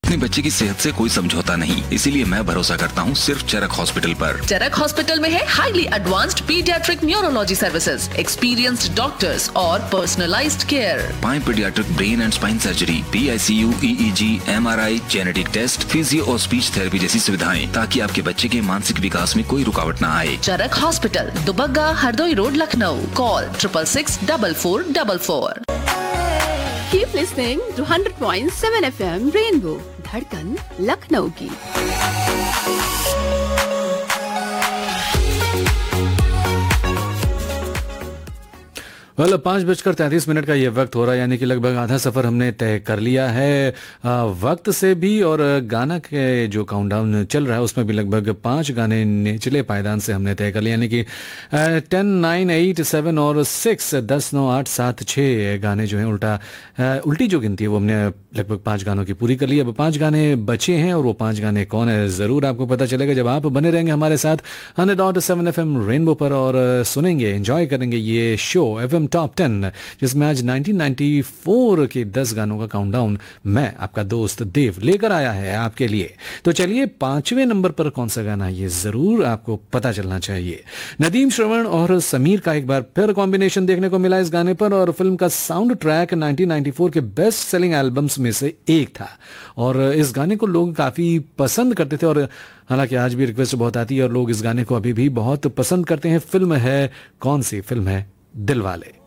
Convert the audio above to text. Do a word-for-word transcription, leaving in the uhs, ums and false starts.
अपने बच्चे की सेहत से कोई समझौता नहीं, इसीलिए मैं भरोसा करता हूँ सिर्फ चरक हॉस्पिटल पर। चरक हॉस्पिटल में है highly advanced paediatric neurology services, experienced doctors और पर्सनलाइज्ड केयर। पाए paediatric brain and spine surgery, P I C you, E E ji, M R I, genetic test, physio और स्पीच थेरेपी जैसी सुविधाएं, ताकि आपके बच्चे के मानसिक विकास में कोई रुकावट न आए। चरक hospital, Dubagga, Hardoi road, Lucknow. Call triple six double four double four. Keep listening to one hundred point seven F M Rainbow, धड़कन लखनऊ की। वेल पाँच बजकर तैंतीस मिनट का ये वक्त हो रहा है, यानी कि लगभग आधा सफ़र हमने तय कर लिया है आ, वक्त से भी, और गाना के जो काउंटडाउन चल रहा है उसमें भी लगभग पांच गाने निचले पायदान से हमने तय कर लिया, यानी कि टेन नाइन एट सेवन और सिक्स, दस नौ आठ सात छः गाने जो हैं उल्टा आ, उल्टी जो गिनती है वो हमने लगभग पाँच गानों की पूरी कर ली। अब पाँच गाने बचे हैं और वो पाँच गाने कौन है ज़रूर आपको पता चलेगा जब आप बने रहेंगे हमारे साथ hundred dot seven F M rainbow पर और सुनेंगे, एंजॉय करेंगे ये show F M top ten, जिसमें आज नाइनटीन नाइंटी फोर के दस गानों का काउंटडाउन मैं आपका दोस्त देव लेकर आया है आपके लिए। तो चलिए पांचवें नंबर पर कौन सा गाना ये जरूर आपको पता चलना चाहिए। नदीम श्रवण और समीर का एक बार फिर कॉम्बिनेशन देखने को मिला इस गाने पर, और फिल्म का sound track nineteen ninety four के बेस्ट सेलिंग एल्बम्स में से एक था, और इस गाने को लोग काफी पसंद करते थे, और हालांकि आज भी रिक्वेस्ट बहुत आती है और लोग इस गाने को अभी भी बहुत पसंद करते हैं। फिल्म है कौन सी? फिल्म है दिलवाले।